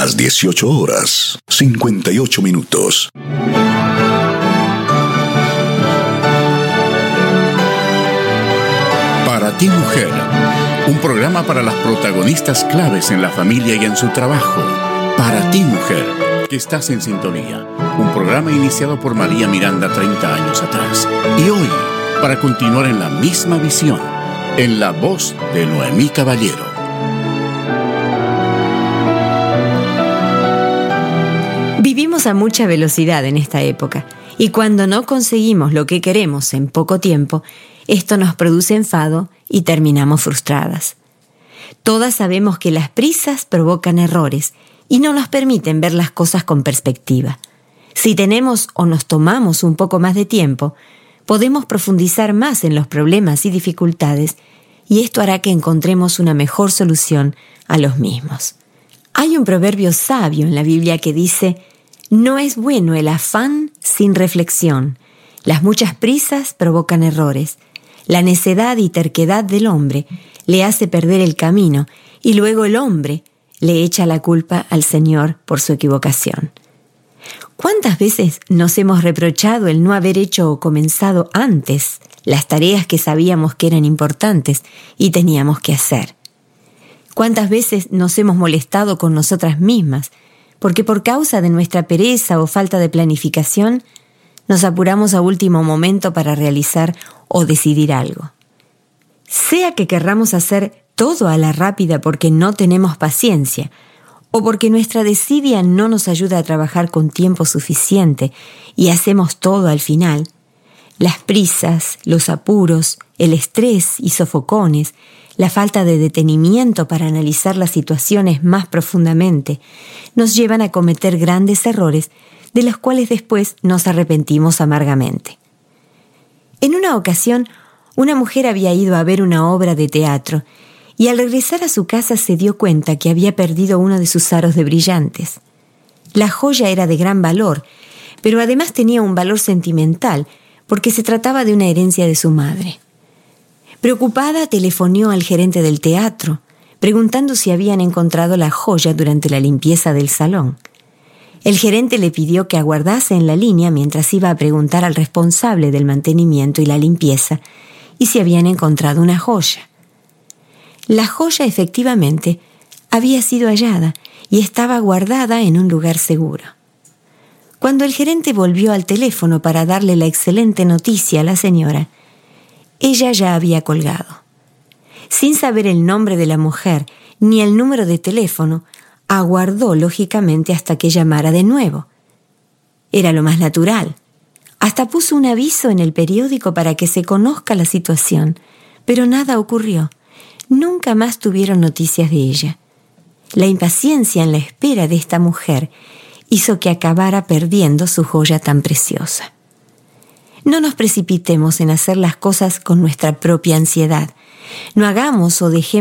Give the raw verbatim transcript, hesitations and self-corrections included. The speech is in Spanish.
las dieciocho horas, cincuenta y ocho minutos. Para ti, mujer, un programa para las protagonistas claves en la familia y en su trabajo. Para ti, mujer, que estás en sintonía. Un programa iniciado por María Miranda treinta años atrás. Y hoy, para continuar en la misma visión, en la voz de Noemí Caballero. Vivimos a mucha velocidad en esta época, y cuando no conseguimos lo que queremos en poco tiempo, esto nos produce enfado y terminamos frustradas. Todas sabemos que las prisas provocan errores y no nos permiten ver las cosas con perspectiva. Si tenemos o nos tomamos un poco más de tiempo, podemos profundizar más en los problemas y dificultades, y esto hará que encontremos una mejor solución a los mismos. Hay un proverbio sabio en la Biblia que dice: no es bueno el afán sin reflexión. Las muchas prisas provocan errores. La necedad y terquedad del hombre le hace perder el camino, y luego el hombre le echa la culpa al Señor por su equivocación. ¿Cuántas veces nos hemos reprochado el no haber hecho o comenzado antes las tareas que sabíamos que eran importantes y teníamos que hacer? ¿Cuántas veces nos hemos molestado con nosotras mismas porque por causa de nuestra pereza o falta de planificación nos apuramos a último momento para realizar o decidir algo? Sea que querramos hacer todo a la rápida porque no tenemos paciencia, o porque nuestra desidia no nos ayuda a trabajar con tiempo suficiente y hacemos todo al final, las prisas, los apuros, el estrés y sofocones, la falta de detenimiento para analizar las situaciones más profundamente, nos llevan a cometer grandes errores de los cuales después nos arrepentimos amargamente. En una ocasión, una mujer había ido a ver una obra de teatro y al regresar a su casa se dio cuenta que había perdido uno de sus aros de brillantes. La joya era de gran valor, pero además tenía un valor sentimental porque se trataba de una herencia de su madre. Preocupada, telefoneó al gerente del teatro, preguntando si habían encontrado la joya durante la limpieza del salón. El gerente le pidió que aguardase en la línea mientras iba a preguntar al responsable del mantenimiento y la limpieza y si habían encontrado una joya. La joya efectivamente había sido hallada y estaba guardada en un lugar seguro. Cuando el gerente volvió al teléfono para darle la excelente noticia a la señora, ella ya había colgado. Sin saber el nombre de la mujer ni el número de teléfono, aguardó lógicamente hasta que llamara de nuevo. Era lo más natural. Hasta puso un aviso en el periódico para que se conozca la situación, pero nada ocurrió. Nunca más tuvieron noticias de ella. La impaciencia en la espera de esta mujer hizo que acabara perdiendo su joya tan preciosa. No nos precipitemos en hacer las cosas con nuestra propia ansiedad. No hagamos o dejemos